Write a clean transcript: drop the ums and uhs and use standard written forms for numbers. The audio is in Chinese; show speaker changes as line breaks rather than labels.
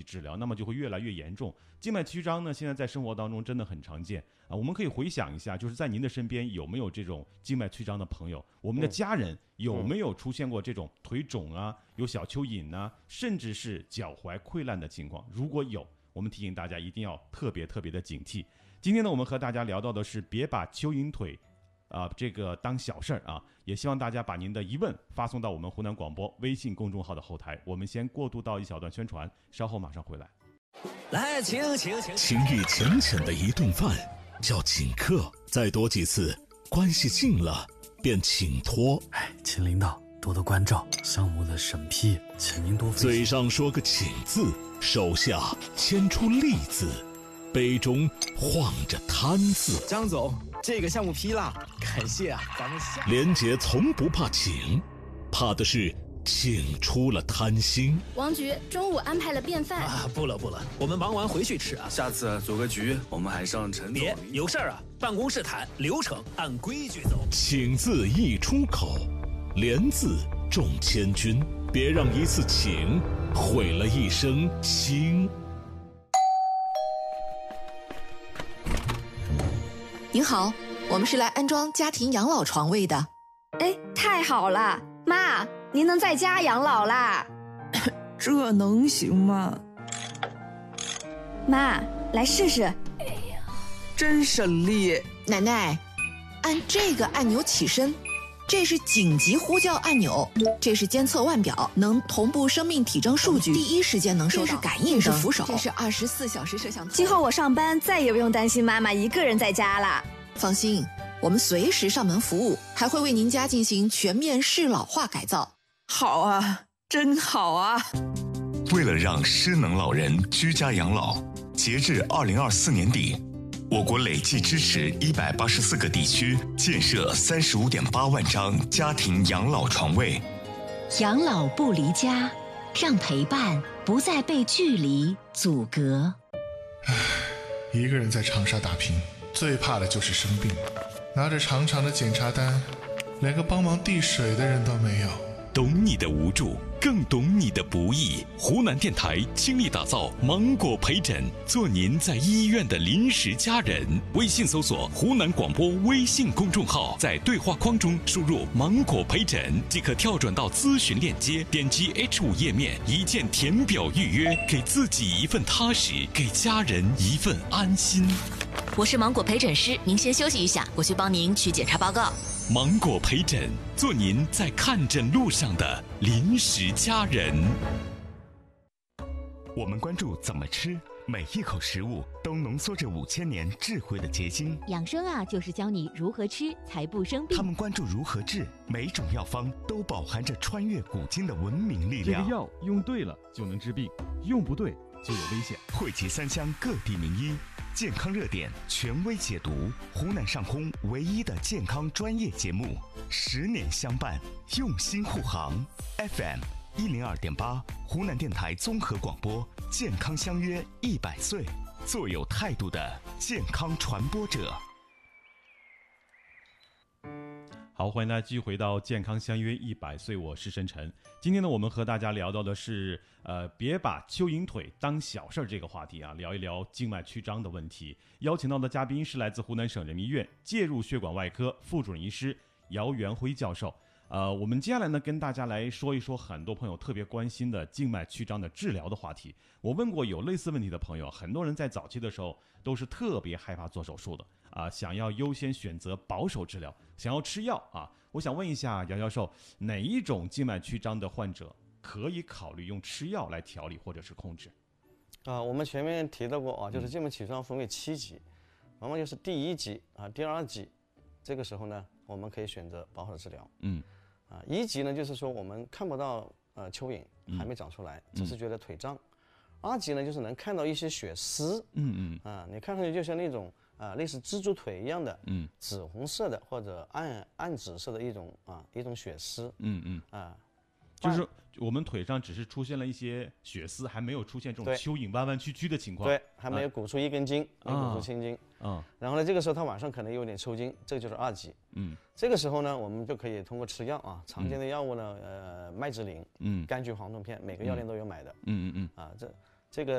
治疗，那么就会越来越严重。静脉曲张呢，现在在生活当中真的很常见啊。我们可以回想一下，就是在您的身边有没有这种静脉曲张的朋友？我们的家人有没有出现过这种腿肿啊、有小蚯蚓啊，甚至是脚踝溃烂的情况？如果有，我们提醒大家一定要特别的警惕。今天呢，我们和大家聊到的是别把蚯蚓腿这个当小事儿啊，也希望大家把您的疑问发送到我们湖南广播微信公众号的后台。我们先过渡到一小段宣传，稍后马上回来。
来，请。
情意浅浅的一顿饭叫请客，再多几次，关系近了便请托。
请领导多多关照，项目的审批，请您多费心。
嘴上说个请字，手下牵出利字，杯中晃着贪字。
张总，这个项目批了，感谢啊，咱们
连杰从不怕请，怕的是请出了贪心。
王局中午安排了便饭
啊，不了，我们忙完回去吃啊。
下次组个局，我们还上陈总。
别有事儿啊，办公室谈，流程按规矩走。
请字一出口，连字中千军，别让一次请毁了一生情。
您好，我们是来安装家庭养老床位的。
哎，太好了，妈，您能在家养老啦？
这能行吗？
妈，来试试。
哎呀，真省力。
奶奶，按这个按钮起身，这是紧急呼叫按钮，这是监测腕表，能同步生命体征数据，第一时间能收到。这是感应灯，这是扶手，这是24小时摄像头。
今后我上班再也不用担心妈妈一个人在家了。
放心，我们随时上门服务，还会为您家进行全面适老化改造。
好啊，真好啊！
为了让失能老人居家养老，截至2024年底，我国累计支持184个地区建设35.8万张家庭养老床位。
养老不离家，让陪伴不再被距离阻隔。
一个人在长沙打拼，最怕的就是生病，拿着长长的检查单，连个帮忙递水的人都没有。
懂你的无助，更懂你的不易。湖南电台倾力打造芒果陪诊，做您在医院的临时家人。微信搜索湖南广播微信公众号，在对话框中输入芒果陪诊，即可跳转到咨询链接，点击 H5 页面，一键填表预约，给自己一份踏实，给家人一份安心。
我是芒果陪诊师，您先休息一下，我去帮您取检查报告。
芒果陪诊，做您在看诊路上的临时家人。
我们关注怎么吃，每一口食物都浓缩着5000年智慧的结晶。
养生啊，就是教你如何吃才不生病。
他们关注如何治，每种药方都饱含着穿越古今的文明力量。
这个药用对了就能治病，用不对就有危险。
汇集3乡各地名医，健康热点权威解读，湖南上空唯一的健康专业节目，10年相伴，用心护航。FM102.8，湖南电台综合广播，健康相约100岁，做有态度的健康传播者。
好，欢迎大家继续回到健康相约100岁，我是申晨。今天呢，我们和大家聊到的是别把蚯蚓腿当小事儿这个话题啊，聊一聊静脉曲张的问题。邀请到的嘉宾是来自湖南省人民医院介入血管外科副主任医师姚元辉教授。我们接下来呢，跟大家来说一说很多朋友特别关心的静脉曲张的治疗的话题。我问过有类似问题的朋友，很多人在早期的时候都是特别害怕做手术的想要优先选择保守治疗，想要吃药我想问一下姚教授，哪一种静脉曲张的患者可以考虑用吃药来调理或者是控制？
我们前面提到过就是静脉曲张分为7级，往往就是第1级第2级，这个时候呢，我们可以选择保守治疗。1级呢，就是说我们看不到蚯蚓还没长出来，只是觉得腿胀。2级呢，就是能看到一些血丝，你看上去就像那种类似蜘蛛腿一样的，紫红色的或者暗紫色的一种血丝，
就是我们腿上只是出现了一些血丝，还没有出现这种蚯蚓弯弯曲曲的情况，
对，还没有鼓出一根筋，没鼓出青筋，然后呢，这个时候他晚上可能有点抽筋，这个就是2级，这个时候呢，我们就可以通过吃药常见的药物呢，麦芝林，柑橘黄酮片，每个药店都有买的，这个。